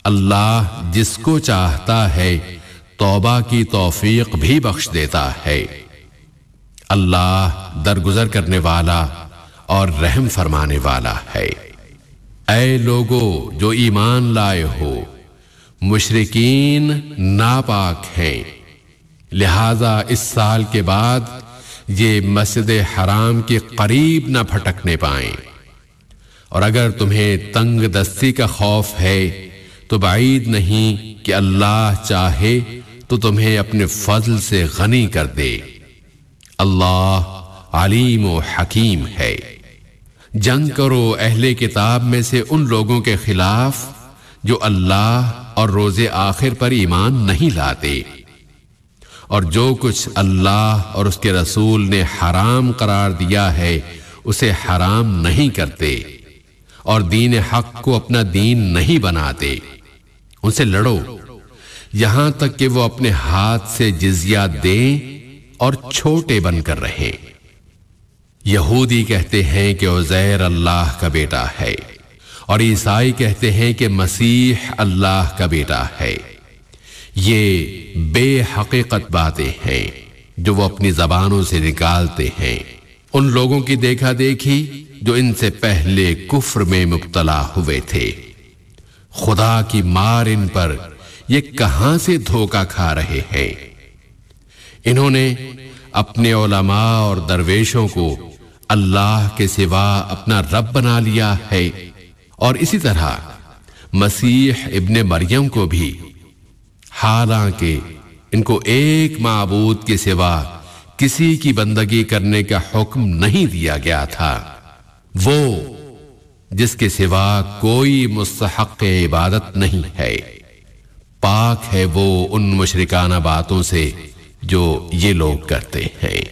اللہ جس کو چاہتا ہے توبہ کی توفیق بھی بخش دیتا ہے۔ اللہ درگزر کرنے والا اور رحم فرمانے والا ہے۔ اے لوگو جو ایمان لائے ہو، مشرکین ناپاک ہیں، لہذا اس سال کے بعد یہ مسجد حرام کے قریب نہ پھٹکنے پائیں، اور اگر تمہیں تنگ دستی کا خوف ہے تو بعید نہیں کہ اللہ چاہے تو تمہیں اپنے فضل سے غنی کر دے۔ اللہ علیم و حکیم ہے۔ جنگ کرو اہل کتاب میں سے ان لوگوں کے خلاف جو اللہ اور روز آخر پر ایمان نہیں لاتے، اور جو کچھ اللہ اور اس کے رسول نے حرام قرار دیا ہے اسے حرام نہیں کرتے، اور دین حق کو اپنا دین نہیں بناتے۔ ان سے لڑو یہاں تک کہ وہ اپنے ہاتھ سے جزیہ دیں اور چھوٹے بن کر رہیں۔ یہودی کہتے ہیں کہ عزیر اللہ کا بیٹا ہے، اور عیسائی کہتے ہیں کہ مسیح اللہ کا بیٹا ہے۔ یہ بے حقیقت باتیں ہیں جو وہ اپنی زبانوں سے نکالتے ہیں۔ ان لوگوں کی دیکھا دیکھی جو ان سے پہلے کفر میں مبتلا ہوئے تھے، خدا کی مار ان پر، یہ کہاں سے دھوکہ کھا رہے ہیں۔ انہوں نے اپنے علماء اور درویشوں کو اللہ کے سوا اپنا رب بنا لیا ہے، اور اسی طرح مسیح ابن مریم کو بھی، حالانکہ ان کو ایک معبود کے سوا کسی کی بندگی کرنے کا حکم نہیں دیا گیا تھا، وہ جس کے سوا کوئی مستحق عبادت نہیں ہے۔ پاک ہے وہ ان مشرکانہ باتوں سے جو یہ لوگ کرتے ہیں۔